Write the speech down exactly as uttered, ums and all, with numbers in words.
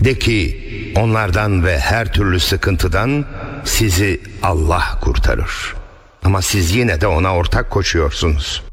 De ki onlardan ve her türlü sıkıntıdan sizi Allah kurtarır. Ama siz yine de ona ortak koşuyorsunuz.